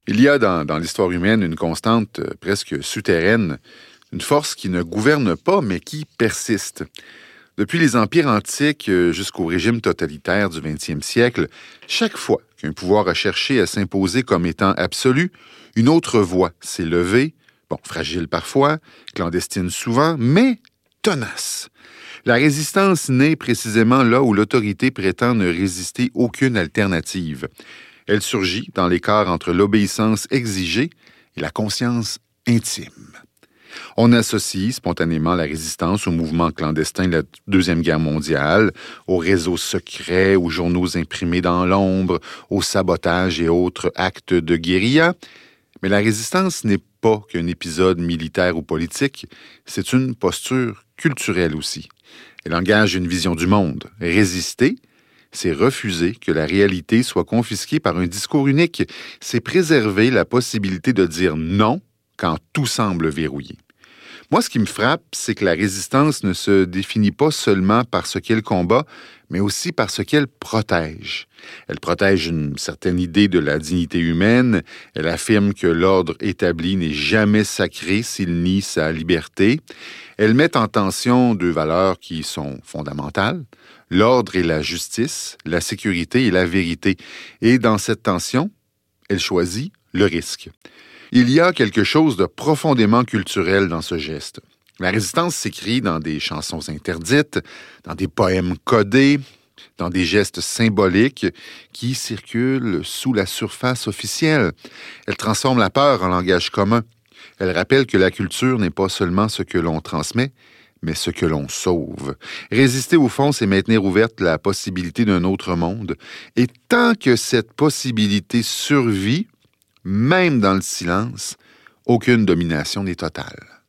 Il y a dans l'histoire humaine une constante presque souterraine, une force qui ne gouverne pas, mais qui persiste. Depuis les empires antiques jusqu'au régime totalitaire du 20e siècle, chaque fois qu'un pouvoir a cherché à s'imposer comme étant absolu, une autre voix s'est levée, fragile parfois, clandestine souvent, mais tenace. La résistance naît précisément là où l'autorité prétend ne résister aucune alternative. Elle surgit dans l'écart entre l'obéissance exigée et la conscience intime. On associe spontanément la résistance au mouvement clandestin de la Deuxième Guerre mondiale, aux réseaux secrets, aux journaux imprimés dans l'ombre, au sabotage et autres actes de guérilla. Mais la résistance n'est pas qu'un épisode militaire ou politique, c'est une posture culturelle aussi. Elle engage une vision du monde. Résister, c'est refuser que la réalité soit confisquée par un discours unique. C'est préserver la possibilité de dire non quand tout semble verrouillé. Moi, ce qui me frappe, c'est que la résistance ne se définit pas seulement par ce qu'elle combat, mais aussi par ce qu'elle protège. Elle protège une certaine idée de la dignité humaine. Elle affirme que l'ordre établi n'est jamais sacré s'il nie sa liberté. Elle met en tension deux valeurs qui sont fondamentales, l'ordre et la justice, la sécurité et la vérité. Et dans cette tension, elle choisit le risque. Il y a quelque chose de profondément culturel dans ce geste. La résistance s'écrit dans des chansons interdites, dans des poèmes codés, dans des gestes symboliques qui circulent sous la surface officielle. Elle transforme la peur en langage commun. Elle rappelle que la culture n'est pas seulement ce que l'on transmet, mais ce que l'on sauve. Résister, au fond, c'est maintenir ouverte la possibilité d'un autre monde. Et tant que cette possibilité survit, même dans le silence, aucune domination n'est totale.